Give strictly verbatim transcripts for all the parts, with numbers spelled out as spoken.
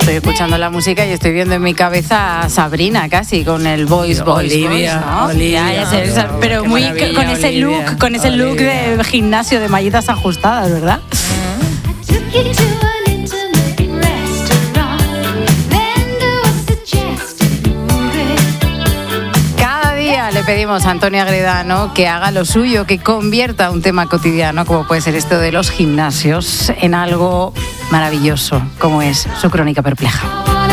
Estoy escuchando la música y estoy viendo en mi cabeza a Sabrina casi con el Voice Voice Olivia, ¿no? Olivia, ya, ya sé, esa, pero muy con ese Olivia, look, con ese look Olivia. de gimnasio de mallitas ajustadas, ¿verdad? Le pedimos a Antonio Agredano que haga lo suyo, que convierta un tema cotidiano, como puede ser esto de los gimnasios, en algo maravilloso, como es su crónica perpleja.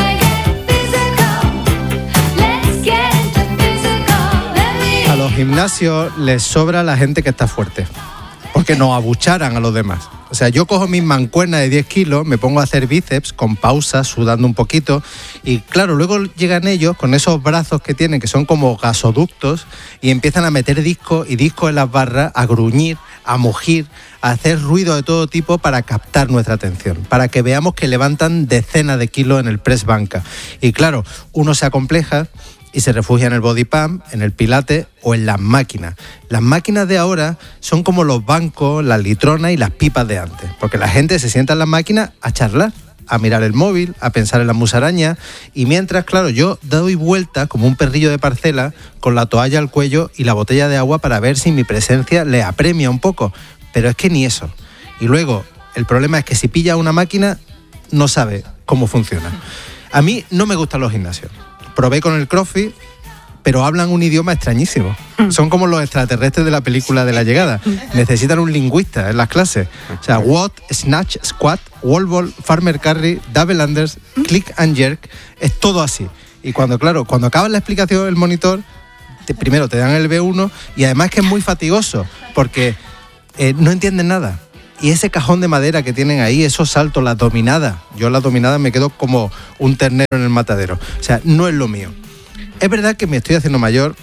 A los gimnasios les sobra la gente que está fuerte, porque nos abucharan a los demás. O sea, yo cojo mis mancuernas de diez kilos, me pongo a hacer bíceps con pausas, sudando un poquito, y claro, luego llegan ellos con esos brazos que tienen, que son como gasoductos, y empiezan a meter discos y discos en las barras, a gruñir, a mugir, a hacer ruido de todo tipo para captar nuestra atención, para que veamos que levantan decenas de kilos en el press banca. Y claro, uno se acompleja y se refugia en el body pump, en el pilates o en las máquinas. Las máquinas de ahora son como los bancos, las litronas y las pipas de antes, porque la gente se sienta en las máquinas a charlar, a mirar el móvil, a pensar en las musarañas, y mientras, claro, yo doy vueltas como un perrillo de parcela con la toalla al cuello y la botella de agua para ver si mi presencia le apremia un poco, pero es que ni eso. Y luego, el problema es que si pilla una máquina, no sabe cómo funciona. A mí no me gustan los gimnasios. Probé con el CrossFit, pero hablan un idioma extrañísimo. Son como los extraterrestres de la película de La Llegada. Necesitan un lingüista en las clases. O sea, Watt, Snatch, Squat, Wall Ball, Farmer Carry, Double Unders, Click and Jerk, es todo así. Y cuando, claro, cuando acaba la explicación el monitor, te, primero te dan el B uno y además que es muy fatigoso, porque eh, no entienden nada. Y ese cajón de madera que tienen ahí, esos saltos, las dominadas. Yo las dominadas me quedo como un ternero en el matadero. O sea, no es lo mío. Es verdad que me estoy haciendo mayor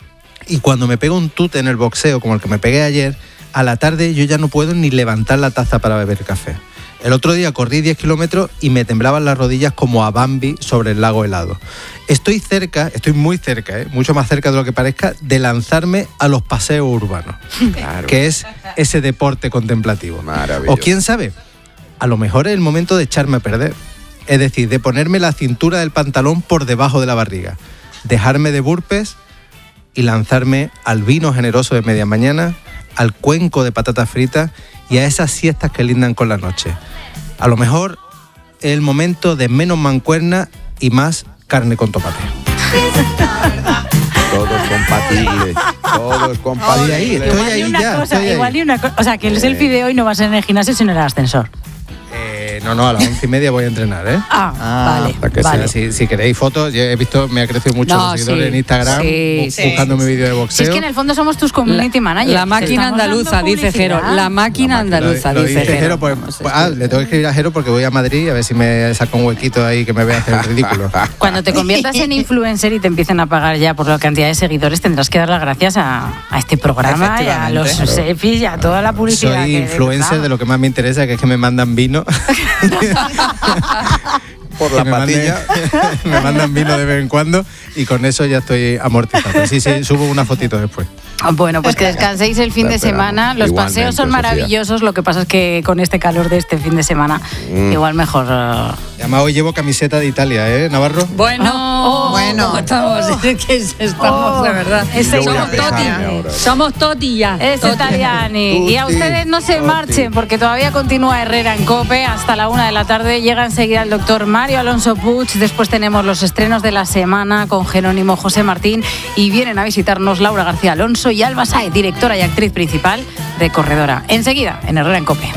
y cuando me pego un tute en el boxeo, como el que me pegué ayer, a la tarde yo ya no puedo ni levantar la taza para beber café. El otro día corrí diez kilómetros y me temblaban las rodillas como a Bambi sobre el lago helado. Estoy cerca, estoy muy cerca, ¿eh? mucho más cerca de lo que parezca, de lanzarme a los paseos urbanos, claro. que es ese deporte contemplativo. Maravilloso. O quién sabe, a lo mejor es el momento de echarme a perder. Es decir, de ponerme la cintura del pantalón por debajo de la barriga, dejarme de burpees y lanzarme al vino generoso de media mañana, al cuenco de patatas fritas y a esas siestas que lindan con la noche. A lo mejor es el momento de menos mancuerna y más carne con tomate. Todo es compatible, todo es compatible. Ahí, estoy ahí una ya, cosa, estoy igual ahí. y una cosa, o sea, que el selfie de hoy no va a ser en el gimnasio sino en el ascensor. Eh, no, no, a las once y media voy a entrenar, ¿eh? Ah, Ah, vale, para que vale. sea, si, si queréis fotos, yo he visto, me ha crecido mucho No, los seguidores sí, en Instagram, sí, bu- sí, buscando sí, mi vídeo de Si boxeo. es que en el fondo somos tus community managers. La máquina Estamos andaluza, dando dice Jero. publicidad. La máquina andaluza, Lo dice dice Jero. Jero, pues, pues, ah, le tengo que escribir a Jero porque voy a Madrid a ver si me saca un huequito ahí que me vea hacer el ridículo. Cuando te conviertas en influencer y te empiecen a pagar ya por la cantidad de seguidores, tendrás que dar las gracias a, a este programa y a los Efectivamente. selfies y a toda la publicidad. Soy que- influencer claro. de lo que más me interesa, que es que me mandan vino. Por la Que me manden- patilla. me mandan vino de vez en cuando y con eso ya estoy amortizado. Sí, sí, subo una fotito después. Bueno, pues que descanséis el fin de Esperamos. semana. Los Igualmente, paseos son Sofía. maravillosos. Lo que pasa es que con este calor de este fin de semana, Mm. igual mejor. uh, Y además hoy llevo camiseta de Italia, ¿eh, Navarro? Bueno, Oh, bueno, ¿cómo estamos, es que estamos Oh, de verdad. ese Somos italiani. toti, somos toti ya. Es Toti. Italiani. Y a Tutti, ustedes no se tutti. marchen porque todavía continúa Herrera en COPE hasta la una de la tarde. Llega enseguida el doctor Mario Alonso Puig. Después tenemos los estrenos de la semana con Jerónimo José Martín. Y vienen a visitarnos Laura García Alonso y Alba Saez, directora y actriz principal de Corredora. Enseguida en Herrera en COPE.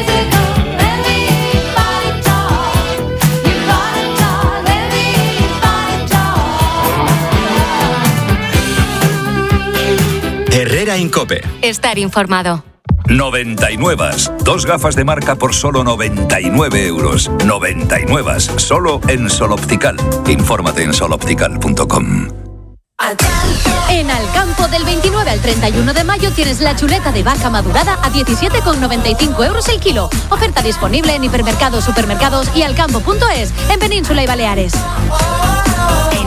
Herrera en COPE. Estar informado. noventa y nueve. Dos gafas de marca por solo noventa y nueve euros. noventa y nueve. Solo en Soloptical. Infórmate en soloptical punto com. En Alcampo del veintinueve al treinta y uno de mayo tienes la chuleta de vaca madurada a diecisiete con noventa y cinco euros el kilo. Oferta disponible en hipermercados, supermercados y alcampo punto es en Península y Baleares. En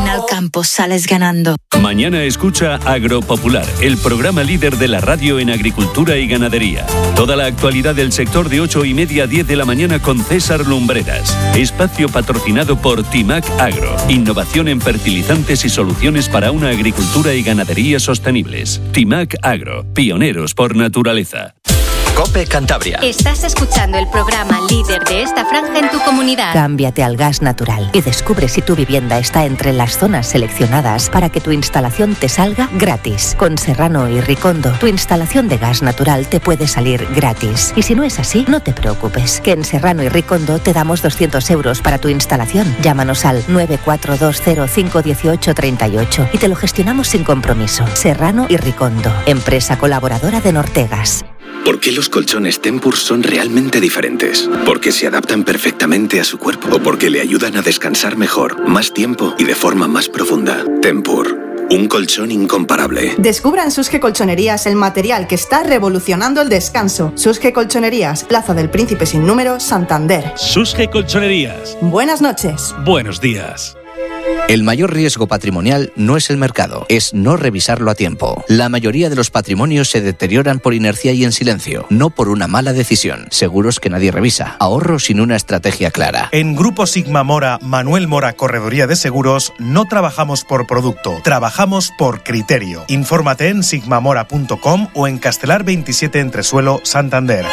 En Al Campo sales ganando. Mañana escucha Agropopular, el programa líder de la radio en agricultura y ganadería. Toda la actualidad del sector de ocho y media a diez de la mañana con César Lumbreras. Espacio patrocinado por Timac Agro. Innovación en fertilizantes y soluciones para una agricultura y ganadería sostenibles. Timac Agro, pioneros por naturaleza. COPE Cantabria. Estás escuchando el programa líder de esta franja en tu comunidad. Cámbiate al gas natural y descubre si tu vivienda está entre las zonas seleccionadas para que tu instalación te salga gratis. Con Serrano y Ricondo, tu instalación de gas natural te puede salir gratis. Y si no es así, no te preocupes, que en Serrano y Ricondo te damos doscientos euros para tu instalación. Llámanos al nueve cuatro dos cero cinco uno ocho tres ocho y te lo gestionamos sin compromiso. Serrano y Ricondo, empresa colaboradora de Nortegas. ¿Por qué los colchones Tempur son realmente diferentes? ¿Porque se adaptan perfectamente a su cuerpo? ¿O porque le ayudan a descansar mejor, más tiempo y de forma más profunda? Tempur, un colchón incomparable. Descubran Susge Colchonerías el material que está revolucionando el descanso. Susge Colchonerías, Plaza del Príncipe sin número, Santander. Susge Colchonerías. Buenas noches. Buenos días. El mayor riesgo patrimonial no es el mercado, es no revisarlo a tiempo. La mayoría de los patrimonios se deterioran por inercia y en silencio, no por una mala decisión. Seguros que nadie revisa, ahorro sin una estrategia clara. En Grupo Sigma Mora, Manuel Mora Correduría de Seguros, no trabajamos por producto, trabajamos por criterio. Infórmate en sigma mora punto com o en Castelar veintisiete Entresuelo, Santander.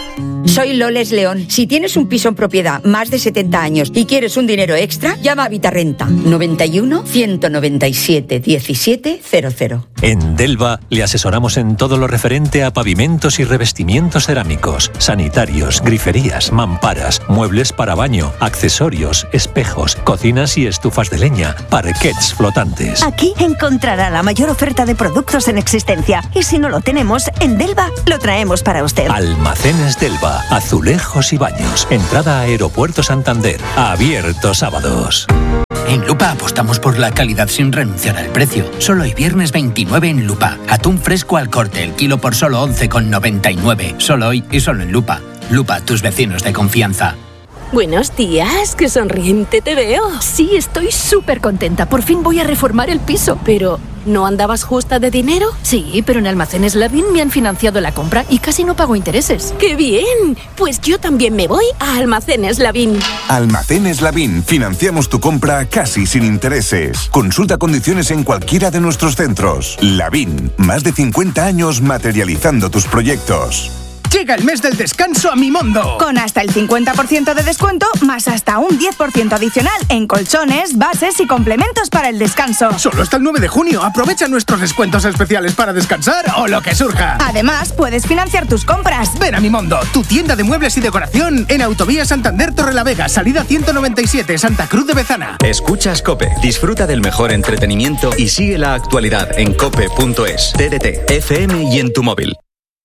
Soy Loles León. Si tienes un piso en propiedad más de setenta años y quieres un dinero extra, llama a Vitarrenta. noventa y uno, ciento noventa y siete, diecisiete, cero cero. En Delva le asesoramos en todo lo referente a pavimentos y revestimientos cerámicos, sanitarios, griferías, mamparas, muebles para baño, accesorios, espejos, cocinas y estufas de leña, parquets flotantes. Aquí encontrará la mayor oferta de productos en existencia y si no lo tenemos, en Delva lo traemos para usted. Almacenes Delva, azulejos y baños. Entrada a Aeropuerto Santander. Abierto sábados. En Lupa apostamos por la calidad sin renunciar al precio. Solo hoy viernes veintinueve en Lupa. Atún fresco al corte, el kilo por solo once con noventa y nueve. Solo hoy y solo en Lupa. Lupa, tus vecinos de confianza. Buenos días, qué sonriente te veo. Sí, estoy súper contenta. Por fin voy a reformar el piso. Pero, ¿no andabas justa de dinero? Sí, pero en Almacenes Lavín me han financiado la compra y casi no pago intereses. ¡Qué bien! Pues yo también me voy a Almacenes Lavín. Almacenes Lavín. Financiamos tu compra casi sin intereses. Consulta condiciones en cualquiera de nuestros centros. Lavín. Más de cincuenta años materializando tus proyectos. Llega el mes del descanso a Mimondo. Con hasta el cincuenta por ciento de descuento, más hasta un diez por ciento adicional en colchones, bases y complementos para el descanso. Solo hasta el nueve de junio. Aprovecha nuestros descuentos especiales para descansar o lo que surja. Además, puedes financiar tus compras. Ven a Mimondo, tu tienda de muebles y decoración en Autovía Santander Torrelavega, salida ciento noventa y siete, Santa Cruz de Bezana. Escuchas COPE. Disfruta del mejor entretenimiento y sigue la actualidad en cope punto es, T D T, F M y en tu móvil.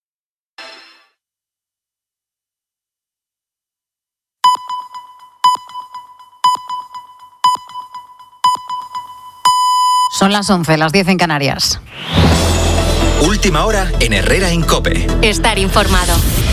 Son las once, las diez en Canarias. Última hora en Herrera en COPE. Estar informado.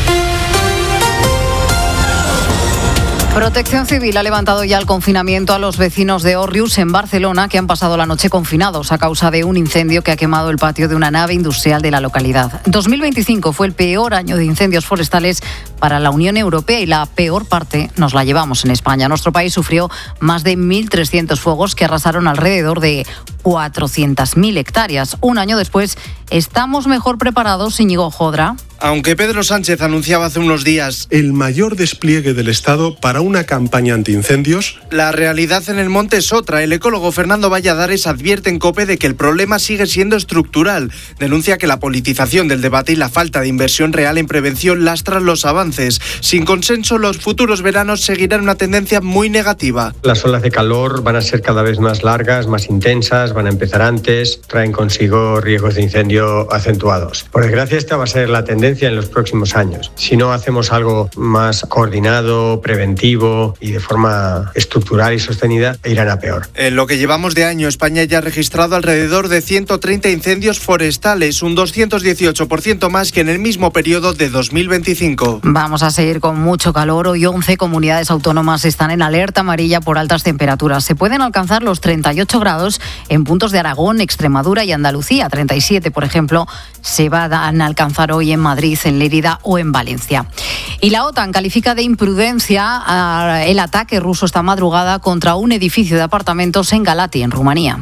Protección Civil ha levantado ya el confinamiento a los vecinos de Òrrius, en Barcelona, que han pasado la noche confinados a causa de un incendio que ha quemado el patio de una nave industrial de la localidad. dos mil veinticinco fue el peor año de incendios forestales para la Unión Europea y la peor parte nos la llevamos en España. Nuestro país sufrió más de mil trescientos fuegos que arrasaron alrededor de cuatrocientas mil hectáreas. Un año después, ¿estamos mejor preparados, Íñigo Jodra? Aunque Pedro Sánchez anunciaba hace unos días el mayor despliegue del Estado para una campaña antiincendios, la realidad en el monte es otra. El ecólogo Fernando Valladares advierte en COPE de que el problema sigue siendo estructural. Denuncia que la politización del debate y la falta de inversión real en prevención lastran los avances. Sin consenso, los futuros veranos seguirán una tendencia muy negativa. Las olas de calor van a ser cada vez más largas, más intensas, van a empezar antes, traen consigo riesgos de incendio acentuados. Por desgracia, esta va a ser la tendencia tendencia en los próximos años. Si no hacemos algo más coordinado, preventivo y de forma estructural y sostenida, irán a peor. En lo que llevamos de año, España ya ha registrado alrededor de ciento treinta incendios forestales, un doscientos dieciocho por ciento más que en el mismo periodo de dos mil veinticinco. Vamos a seguir con mucho calor. Hoy once comunidades autónomas están en alerta amarilla por altas temperaturas. Se pueden alcanzar los treinta y ocho grados en puntos de Aragón, Extremadura y Andalucía. treinta y siete, por ejemplo, se van a alcanzar hoy en Madrid, en Lérida o en Valencia. Y la OTAN califica de imprudencia el ataque ruso esta madrugada contra un edificio de apartamentos en Galati, en Rumanía.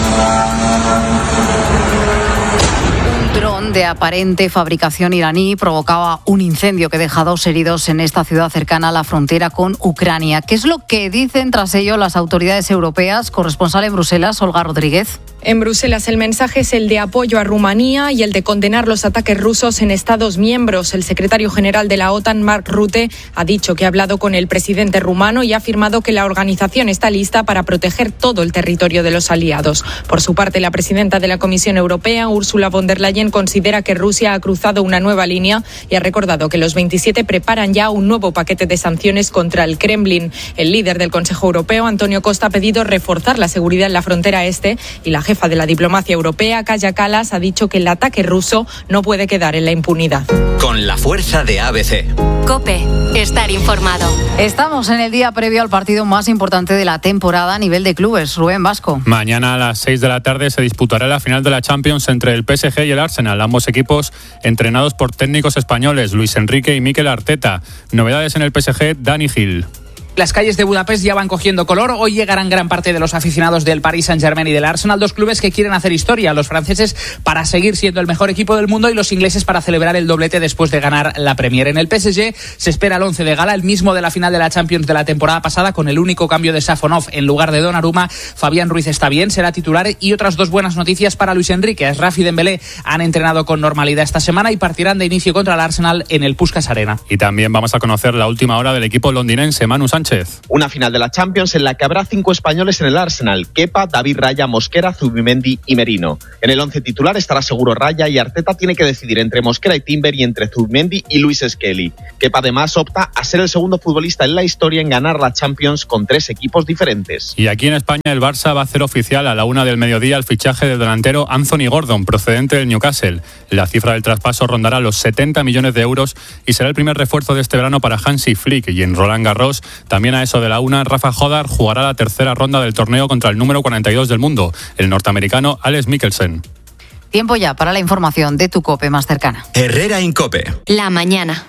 Un dron de aparente fabricación iraní provocaba un incendio que deja dos heridos en esta ciudad cercana a la frontera con Ucrania. ¿Qué es lo que dicen tras ello las autoridades europeas? Corresponsal en Bruselas, Olga Rodríguez. En Bruselas el mensaje es el de apoyo a Rumanía y el de condenar los ataques rusos en Estados miembros. El secretario general de la OTAN, Mark Rutte, ha dicho que ha hablado con el presidente rumano y ha afirmado que la organización está lista para proteger todo el territorio de los aliados. Por su parte, la presidenta de la Comisión Europea, Ursula von der Leyen, considera que Rusia ha cruzado una nueva línea y ha recordado que los veintisiete preparan ya un nuevo paquete de sanciones contra el Kremlin. El líder del Consejo Europeo, Antonio Costa, ha pedido reforzar la seguridad en la frontera este y la jefa de la diplomacia europea, Kaja Kallas, ha dicho que el ataque ruso no puede quedar en la impunidad. Con la fuerza de A B C. COPE, estar informado. Estamos en el día previo al partido más importante de la temporada a nivel de clubes. Rubén Vasco. Mañana a las seis de la tarde se disputará la final de la Champions entre el P S G y el Arsenal. Ambos equipos entrenados por técnicos españoles, Luis Enrique y Mikel Arteta. Novedades en el P S G, Dani Gil. Las calles de Budapest ya van cogiendo color. Hoy llegarán gran parte de los aficionados del Paris Saint-Germain y del Arsenal, dos clubes que quieren hacer historia. Los franceses para seguir siendo el mejor equipo del mundo y los ingleses para celebrar el doblete después de ganar la Premier. En el P S G se espera el once de gala, el mismo de la final de la Champions de la temporada pasada, con el único cambio de Safonov en lugar de Donnarumma. Fabián Ruiz está bien, será titular. Y otras dos buenas noticias para Luis Enrique. Ashraf y Dembélé han entrenado con normalidad esta semana y partirán de inicio contra el Arsenal en el Puskás Arena. Y también vamos a conocer la última hora del equipo londinense, Manu Sánchez. Una final de la Champions en la que habrá cinco españoles en el Arsenal: Kepa, David Raya, Mosquera, Zubimendi y Merino. En el once titular estará seguro Raya y Arteta tiene que decidir entre Mosquera y Timber y entre Zubimendi y Luis Skelly. Kepa además opta a ser el segundo futbolista en la historia en ganar la Champions con tres equipos diferentes. Y aquí en España el Barça va a hacer oficial a la una del mediodía el fichaje del delantero Anthony Gordon, procedente del Newcastle. La cifra del traspaso rondará los setenta millones de euros y será el primer refuerzo de este verano para Hansi Flick. Y en Roland Garros, también a eso de la una, Rafa Jodar jugará la tercera ronda del torneo contra el número cuarenta y dos del mundo, el norteamericano Alex Mikkelsen. Tiempo ya para la información de tu COPE más cercana. Herrera Incope. La mañana.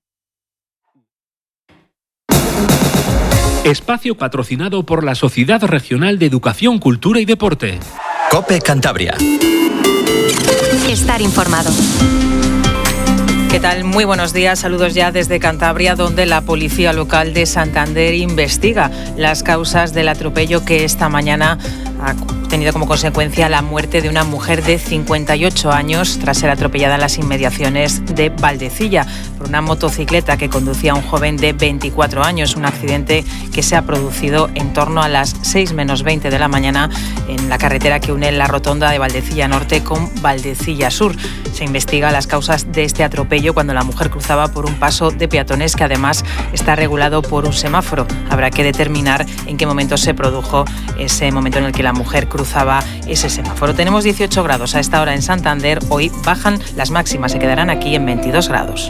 Espacio patrocinado por la Sociedad Regional de Educación, Cultura y Deporte. COPE Cantabria. Estar informado. ¿Qué tal? Muy buenos días. Saludos ya desde Cantabria, donde la Policía Local de Santander investiga las causas del atropello que esta mañana ha tenido como consecuencia la muerte de una mujer de cincuenta y ocho años tras ser atropellada en las inmediaciones de Valdecilla por una motocicleta que conducía a un joven de veinticuatro años. Un accidente que se ha producido en torno a las seis menos veinte de la mañana en la carretera que une la rotonda de Valdecilla Norte con Valdecilla Sur. Se investiga las causas de este atropello cuando la mujer cruzaba por un paso de peatones que además está regulado por un semáforo. Habrá que determinar en qué momento se produjo ese momento en el que la mujer cruzaba ese semáforo. Tenemos dieciocho grados a esta hora en Santander. Hoy bajan las máximas, se quedarán aquí en veintidós grados.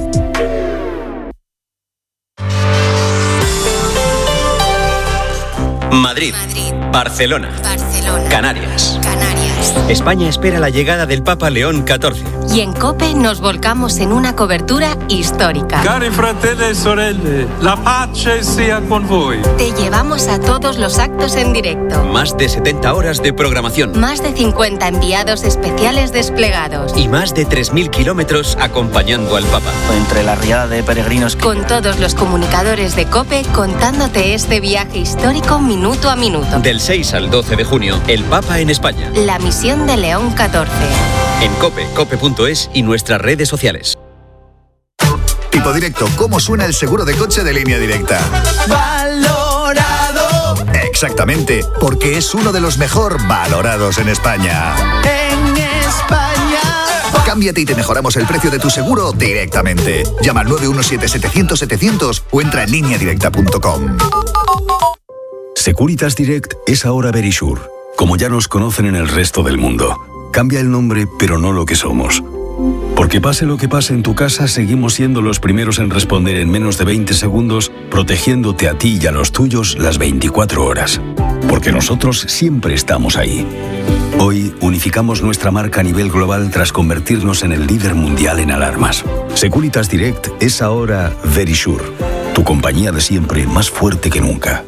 Madrid, Madrid. Barcelona, Barcelona. Canarias. Canarias. España espera la llegada del Papa León catorce. Y en COPE nos volcamos en una cobertura histórica. Cari fratelli e sorelle, la pace sia con voi. Te llevamos a todos los actos en directo. Más de setenta horas de programación. Más de cincuenta enviados especiales desplegados. Y más de tres mil kilómetros acompañando al Papa. Entre la riada de peregrinos. Que... Con todos los comunicadores de COPE contándote este viaje histórico minuto a minuto. Del seis al doce de junio, el Papa en España. La misión de León catorce. En COPE, cope punto es y nuestras redes sociales. Tipo Directo, ¿cómo suena el seguro de coche de Línea Directa? Valorado. Exactamente, porque es uno de los mejor valorados en España. En España. Cámbiate y te mejoramos el precio de tu seguro directamente. Llama al nueve uno siete setecientos setecientos o entra en línea directa punto com. Securitas Direct es ahora Verisure, como ya nos conocen en el resto del mundo. Cambia el nombre, pero no lo que somos. Porque pase lo que pase en tu casa, seguimos siendo los primeros en responder en menos de veinte segundos, protegiéndote a ti y a los tuyos las veinticuatro horas. Porque nosotros siempre estamos ahí. Hoy unificamos nuestra marca a nivel global tras convertirnos en el líder mundial en alarmas. Securitas Direct es ahora Verisure, tu compañía de siempre más fuerte que nunca.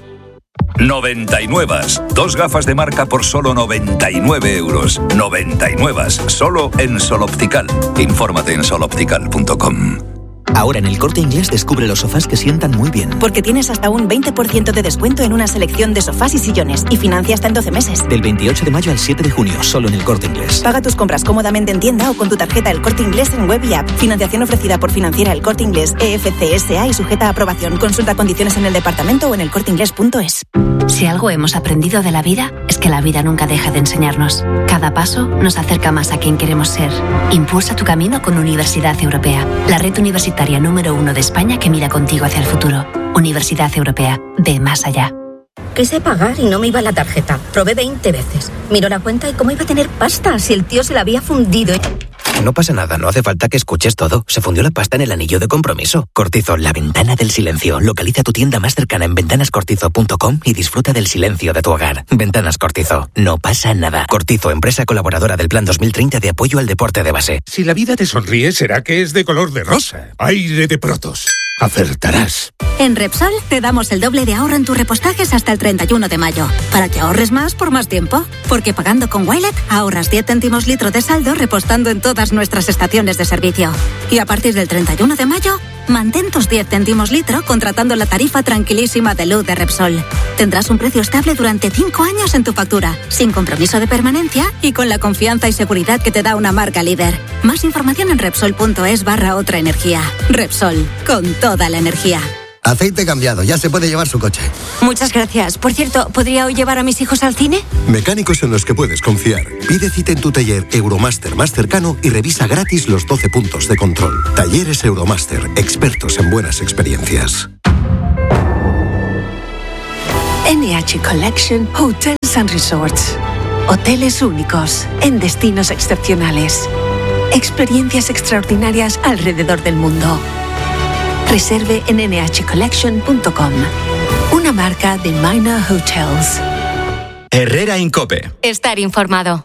noventa y nueve. Dos gafas de marca por solo noventa y nueve euros. noventa y nueve. Solo en Sol Optical. Infórmate en sol optical punto com. Ahora en El Corte Inglés descubre los sofás que sientan muy bien. Porque tienes hasta un veinte por ciento de descuento en una selección de sofás y sillones y financia hasta en doce meses. Del veintiocho de mayo al siete de junio, solo en El Corte Inglés. Paga tus compras cómodamente en tienda o con tu tarjeta El Corte Inglés en web y app. Financiación ofrecida por Financiera El Corte Inglés E F C S A y sujeta a aprobación. Consulta condiciones en el departamento o en el corte inglés punto es. Si algo hemos aprendido de la vida, es que la vida nunca deja de enseñarnos. Cada paso nos acerca más a quien queremos ser. Impulsa tu camino con Universidad Europea, la red universitaria número uno de España que mira contigo hacia el futuro. Universidad Europea, ve más allá. Quise pagar y no me iba la tarjeta. Probé veinte veces. Miró la cuenta y cómo iba a tener pasta si el tío se la había fundido. No pasa nada, no hace falta que escuches todo. Se fundió la pasta en el anillo de compromiso. Cortizo, la ventana del silencio. Localiza tu tienda más cercana en ventanas cortizo punto com y disfruta del silencio de tu hogar. Ventanas Cortizo, no pasa nada. Cortizo, empresa colaboradora del Plan dos mil treinta de apoyo al deporte de base. Si la vida te sonríe, será que es de color de rosa. Aire de Protos. Acertarás. En Repsol te damos el doble de ahorro en tus repostajes hasta el treinta y uno de mayo, para que ahorres más por más tiempo. Porque pagando con Wilet ahorras diez céntimos litro de saldo repostando en todas nuestras estaciones de servicio. Y a partir del treinta y uno de mayo, mantén tus diez céntimos litro contratando la tarifa tranquilísima de luz de Repsol. Tendrás un precio estable durante cinco años en tu factura, sin compromiso de permanencia y con la confianza y seguridad que te da una marca líder. Más información en Repsol punto es barra otra energía. Repsol, con toda la energía. Aceite cambiado, ya se puede llevar su coche. Muchas gracias. Por cierto, ¿podría hoy llevar a mis hijos al cine? Mecánicos en los que puedes confiar. Pide cita en tu taller Euromaster más cercano y revisa gratis los doce puntos de control. Talleres Euromaster, expertos en buenas experiencias. N H Collection Hotels and Resorts. Hoteles únicos en destinos excepcionales. Experiencias extraordinarias alrededor del mundo. Reserve en ene hache collection punto com. Una marca de Minor Hotels. Herrera en COPE. Estar informado.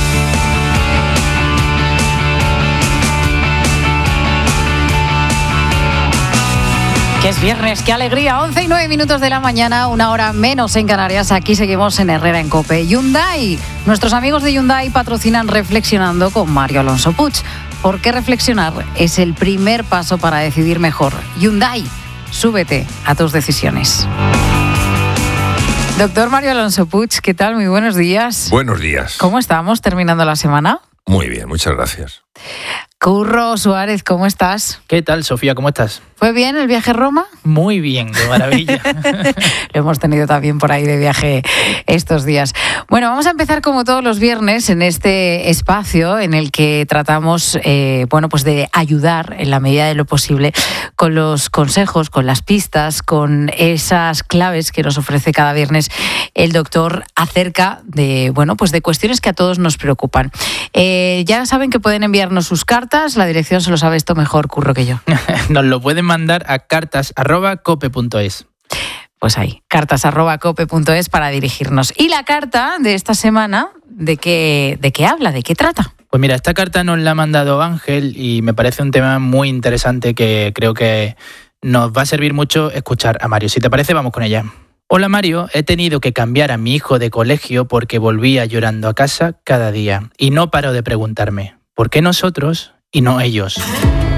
Que es viernes, qué alegría. once y nueve minutos de la mañana, una hora menos en Canarias. Aquí seguimos en Herrera en COPE. Hyundai. Nuestros amigos de Hyundai patrocinan Reflexionando con Mario Alonso Puig. ¿Por qué reflexionar? Es el primer paso para decidir mejor. Hyundai, súbete a tus decisiones. Doctor Mario Alonso Puig, ¿qué tal? Muy buenos días. Buenos días. ¿Cómo estamos terminando la semana? Muy bien, muchas gracias. Curro Suárez, ¿cómo estás? ¿Qué tal, Sofía? ¿Cómo estás? ¿Fue bien el viaje a Roma? Muy bien, de maravilla. Lo hemos tenido también por ahí de viaje estos días. Bueno, vamos a empezar como todos los viernes en este espacio en el que tratamos, eh, bueno, pues de ayudar en la medida de lo posible con los consejos, con las pistas, con esas claves que nos ofrece cada viernes el doctor acerca de, bueno, pues de cuestiones que a todos nos preocupan. Eh, ya saben que pueden enviarnos sus cartas, la dirección se lo sabe esto mejor, Curro, que yo. Nos lo pueden mandar a cartas arroba cope punto es. Pues ahí, cartas arroba cope punto es para dirigirnos. Y la carta de esta semana, ¿de qué, de qué habla? ¿De qué trata? Pues mira, esta carta nos la ha mandado Ángel y me parece un tema muy interesante que creo que nos va a servir mucho escuchar a Mario. Si te parece, vamos con ella. Hola Mario, he tenido que cambiar a mi hijo de colegio porque volvía llorando a casa cada día y no paro de preguntarme, ¿por qué nosotros y no ellos?